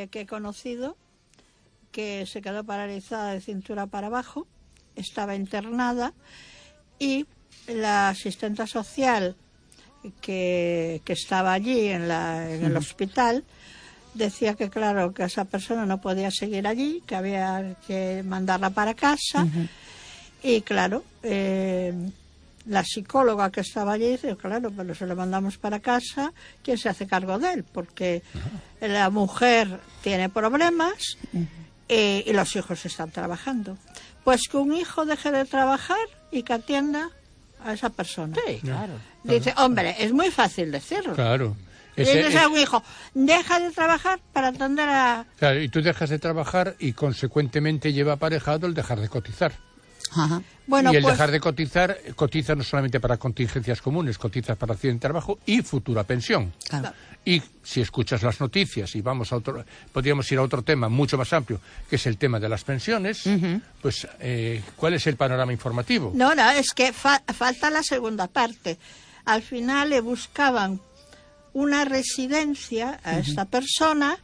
que he conocido que se quedó paralizada de cintura para abajo, estaba internada y la asistenta social que estaba allí en el hospital decía que claro, que esa persona no podía seguir allí, que había que mandarla para casa. Y claro, la psicóloga que estaba allí dice, claro, pero si lo mandamos para casa, ¿quién se hace cargo de él? Porque la mujer tiene problemas y los hijos están trabajando. Pues que un hijo deje de trabajar y que atienda a esa persona. Sí, claro. Dice, hombre, es muy fácil decirlo. Claro. Dices a un hijo, deja de trabajar para atender a... Claro, y tú dejas de trabajar y consecuentemente lleva aparejado el dejar de cotizar. Ajá. Bueno, y el pues, dejar de cotizar, cotiza no solamente para contingencias comunes, cotiza para accidente de trabajo y futura pensión. Claro. Y si escuchas las noticias y podríamos ir a otro tema mucho más amplio, que es el tema de las pensiones, pues ¿cuál es el panorama informativo? No, es que falta la segunda parte. Al final le buscaban una residencia a esta persona,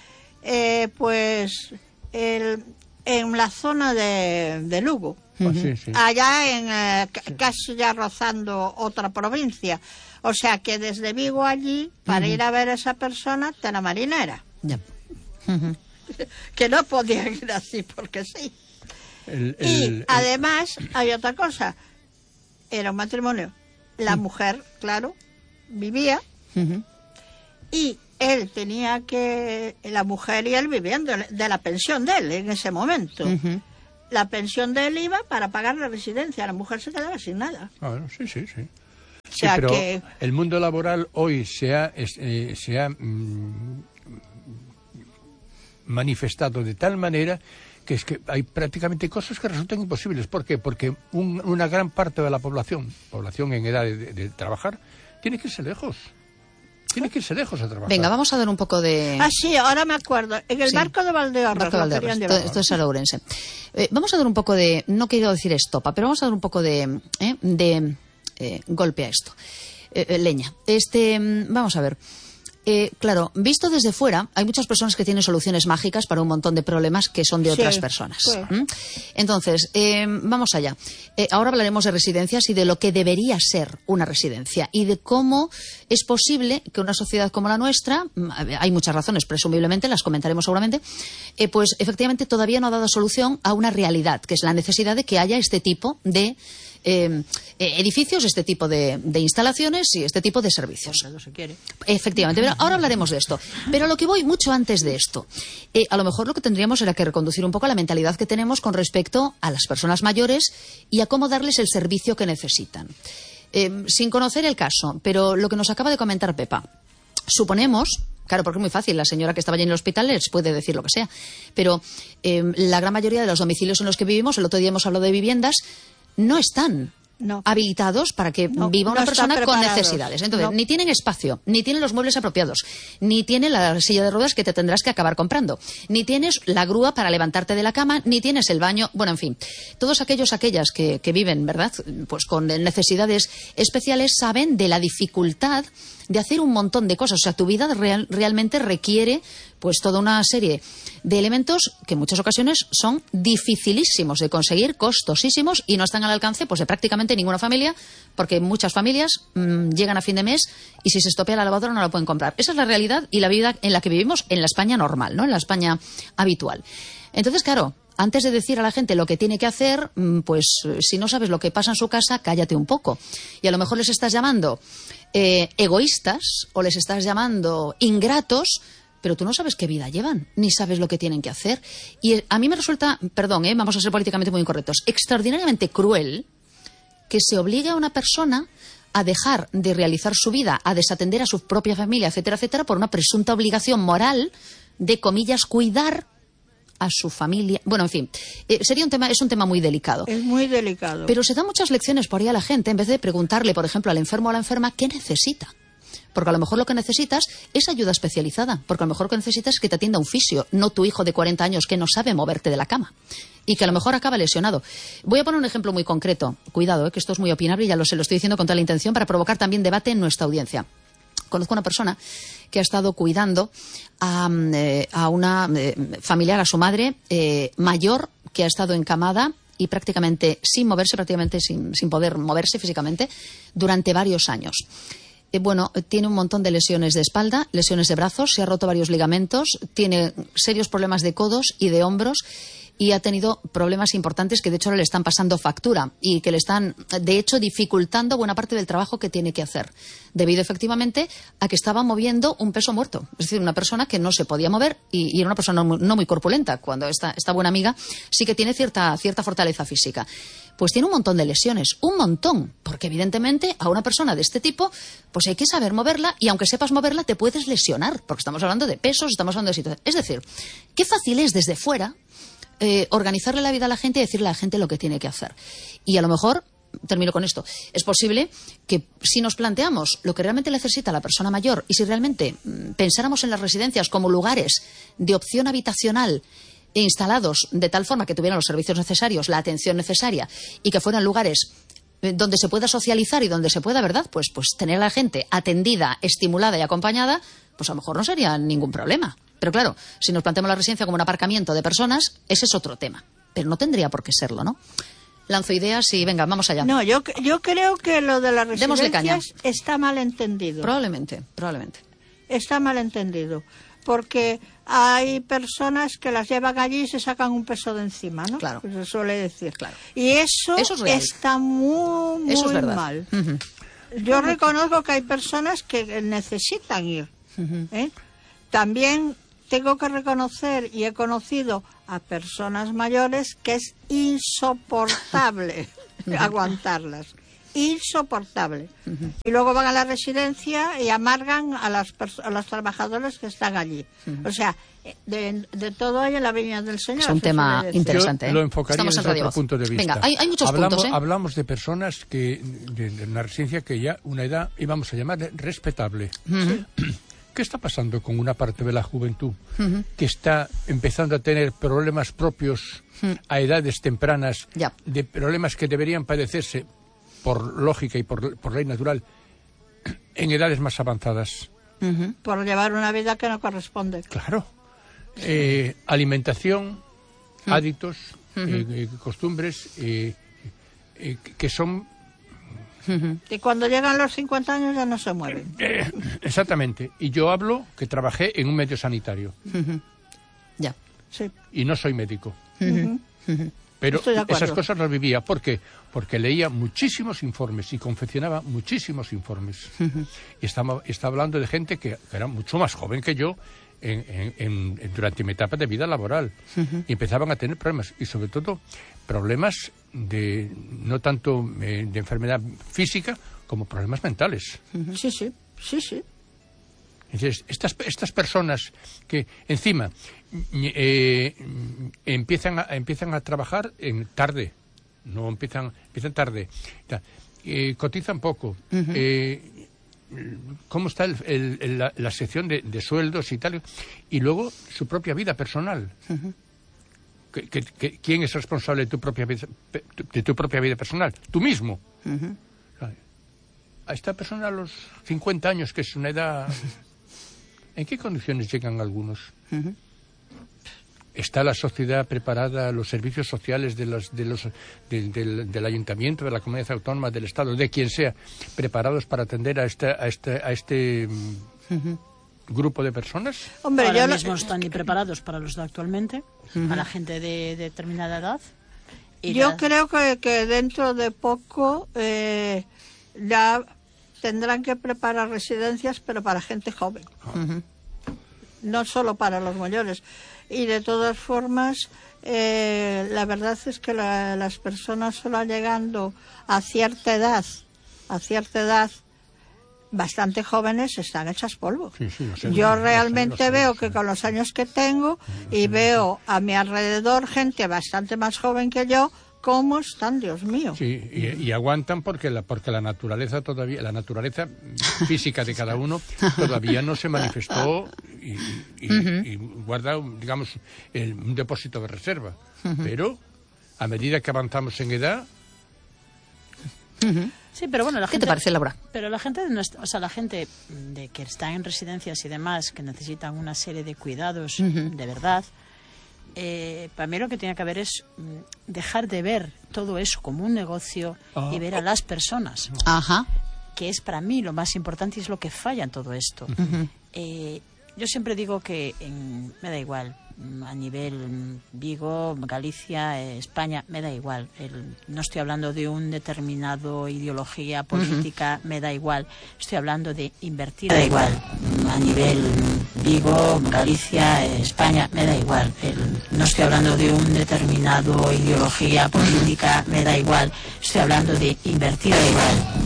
pues en la zona de Lugo. Sí. Allá casi ya rozando otra provincia. O sea que desde Vigo allí, para ir a ver a esa persona, de la marinera. Ya. Que no podían ir así porque sí. Además, hay otra cosa. Era un matrimonio. La mujer, claro, vivía y él tenía que... La mujer y él vivían de la pensión de él en ese momento. La pensión de él iba para pagar la residencia. La mujer se quedaba sin nada. Sí. O sea pero que... el mundo laboral hoy se ha manifestado de tal manera que es que hay prácticamente cosas que resultan imposibles. ¿Por qué? Porque una gran parte de la población en edad de trabajar, tiene que irse lejos. Tiene que irse lejos a trabajar. Venga, vamos a dar un poco de... sí, ahora me acuerdo. En el barco de Valdeorras. Esto es a Ourense. Vamos a dar un poco de... No quiero decir estopa, pero vamos a dar un poco de golpe a esto. Leña. Vamos a ver. Claro, visto desde fuera, hay muchas personas que tienen soluciones mágicas para un montón de problemas que son de otras personas. Sí. Entonces, vamos allá. Ahora hablaremos de residencias y de lo que debería ser una residencia y de cómo es posible que una sociedad como la nuestra, hay muchas razones, presumiblemente, las comentaremos seguramente, pues efectivamente todavía no ha dado solución a una realidad, que es la necesidad de que haya este tipo de edificios, este tipo de instalaciones y este tipo de servicios. No se quiere. Efectivamente, pero ahora hablaremos de esto. Pero a lo que voy mucho antes de esto, a lo mejor lo que tendríamos era que reconducir un poco la mentalidad que tenemos con respecto a las personas mayores y a cómo darles el servicio que necesitan. Sin conocer el caso, pero lo que nos acaba de comentar Pepa, suponemos... Claro, porque es muy fácil, la señora que estaba allí en el hospital les puede decir lo que sea, pero la gran mayoría de los domicilios en los que vivimos, el otro día hemos hablado de viviendas, no están habilitados para que viva una persona con necesidades. Entonces, ni tienen espacio, ni tienen los muebles apropiados, ni tienen la silla de ruedas que te tendrás que acabar comprando, ni tienes la grúa para levantarte de la cama, ni tienes el baño. Bueno, en fin, todos aquellas que viven, ¿verdad?, pues con necesidades especiales saben de la dificultad de hacer un montón de cosas. O sea, tu vida realmente requiere pues toda una serie de elementos que en muchas ocasiones son dificilísimos de conseguir, costosísimos y no están al alcance pues de prácticamente ninguna familia, porque muchas familias llegan a fin de mes y si se estropea la lavadora no la pueden comprar. Esa es la realidad y la vida en la que vivimos en la España normal, ¿no?, en la España habitual. Entonces, claro, antes de decir a la gente lo que tiene que hacer, pues si no sabes lo que pasa en su casa, cállate un poco. Y a lo mejor les estás llamando egoístas o les estás llamando ingratos, pero tú no sabes qué vida llevan, ni sabes lo que tienen que hacer. Y a mí me resulta, perdón, vamos a ser políticamente muy incorrectos, extraordinariamente cruel que se obligue a una persona a dejar de realizar su vida, a desatender a su propia familia, etcétera, etcétera, por una presunta obligación moral de, comillas, cuidar a su familia. Bueno, en fin, es un tema muy delicado. Es muy delicado. Pero se dan muchas lecciones por ahí a la gente, en vez de preguntarle, por ejemplo, al enfermo o a la enferma, ¿qué necesita? Porque a lo mejor lo que necesitas es ayuda especializada, porque a lo mejor lo que necesitas es que te atienda un fisio, no tu hijo de 40 años que no sabe moverte de la cama y que a lo mejor acaba lesionado. Voy a poner un ejemplo muy concreto. Cuidado, que esto es muy opinable y ya lo estoy diciendo con toda la intención para provocar también debate en nuestra audiencia. conozco una persona que ha estado cuidando a una familiar, a su madre mayor, que ha estado encamada y prácticamente sin moverse, prácticamente sin poder moverse físicamente durante varios años. Tiene un montón de lesiones de espalda, lesiones de brazos, se ha roto varios ligamentos, tiene serios problemas de codos y de hombros y ha tenido problemas importantes que de hecho ahora le están pasando factura y que le están de hecho dificultando buena parte del trabajo que tiene que hacer, debido efectivamente a que estaba moviendo un peso muerto. Es decir, una persona que no se podía mover y era una persona no muy corpulenta, cuando esta buena amiga sí que tiene cierta fortaleza física. Pues tiene un montón de lesiones, un montón, porque evidentemente a una persona de este tipo pues hay que saber moverla y aunque sepas moverla te puedes lesionar, porque estamos hablando de pesos, estamos hablando de situaciones. Es decir, qué fácil es desde fuera organizarle la vida a la gente y decirle a la gente lo que tiene que hacer. Y a lo mejor, termino con esto, es posible que si nos planteamos lo que realmente necesita la persona mayor y si realmente pensáramos en las residencias como lugares de opción habitacional instalados de tal forma que tuvieran los servicios necesarios, la atención necesaria y que fueran lugares donde se pueda socializar y donde se pueda, ¿verdad? Pues tener a la gente atendida, estimulada y acompañada, pues a lo mejor no sería ningún problema. Pero claro, si nos planteamos la residencia como un aparcamiento de personas, ese es otro tema. Pero no tendría por qué serlo, ¿no? Lanzo ideas y venga, vamos allá. No, yo creo que lo de las residencias está mal entendido. Probablemente. Está mal entendido. Porque hay personas que las llevan allí y se sacan un peso de encima, ¿no? Claro. Pues se suele decir. Claro. Y eso es real. Está muy eso es verdad. mal. Yo reconozco que hay personas que necesitan ir. También tengo que reconocer, y he conocido a personas mayores, que es insoportable aguantarlas. Insoportable. Y luego van a la residencia y amargan a los trabajadores que están allí. O sea, de todo hay en la viña del Señor. Es un tema interesante. Yo lo enfocaría desde otro punto de vista. Venga, hay muchos puntos. Hablamos de personas de una residencia que ya una edad, íbamos a llamar respetable. ¿Qué está pasando con una parte de la juventud que está empezando a tener problemas propios a edades tempranas, de problemas que deberían padecerse por lógica y por ley natural en edades más avanzadas? Por llevar una vida que no corresponde. Claro. Alimentación, hábitos, costumbres que son... Y cuando llegan los 50 años ya no se mueven. Exactamente. Y yo hablo que trabajé en un medio sanitario. Ya. Sí. Y no soy médico. Pero esas cosas las vivía. ¿Por qué? Porque leía muchísimos informes y confeccionaba muchísimos informes. Y estaba hablando de gente que era mucho más joven que yo durante mi etapa de vida laboral. Y empezaban a tener problemas. Y sobre todo problemas no tanto de enfermedad física como problemas mentales. Sí. Entonces, estas personas que encima empiezan a trabajar tarde, no empiezan tarde, cotizan poco. ¿Cómo está la sección de sueldos y tal? Y luego su propia vida personal. ¿Quién es responsable de tu propia vida personal? Tú mismo. A esta persona a los 50 años, que es una edad... ¿En qué condiciones llegan algunos? ¿Está la sociedad preparada, los servicios sociales del ayuntamiento, de la comunidad autónoma, del Estado, de quien sea, preparados para atender a este grupo de personas? Hombre, ahora mismo están ni preparados para los de actualmente, a la gente de determinada edad. Yo creo que dentro de poco ya tendrán que preparar residencias, pero para gente joven. No solo para los mayores. Y de todas formas, la verdad es que las personas solo llegando a cierta edad, bastante jóvenes, están hechas polvo. Yo realmente veo que con los años que tengo y veo a mi alrededor gente bastante más joven que yo, ¿cómo están, Dios mío? Sí, y aguantan porque la naturaleza todavía, la naturaleza física de cada uno todavía no se manifestó y guarda, digamos, un depósito de reserva. Pero a medida que avanzamos en edad, Sí, pero bueno, ¿Qué te parece, Laura? Pero la gente, la gente de que está en residencias y demás, que necesitan una serie de cuidados de verdad, para mí lo que tiene que haber es dejar de ver todo eso como un negocio y ver a las personas. Ajá. Que es para mí lo más importante y es lo que falla en todo esto. Yo siempre digo que me da igual, a nivel Vigo, Galicia, España, me da igual. No estoy hablando de un determinado ideología política, me da igual. Estoy hablando de invertir. Me da igual, a nivel Vigo, Galicia, España, me da igual. No estoy hablando de un determinado ideología política, me da igual. Estoy hablando de invertir, me da igual.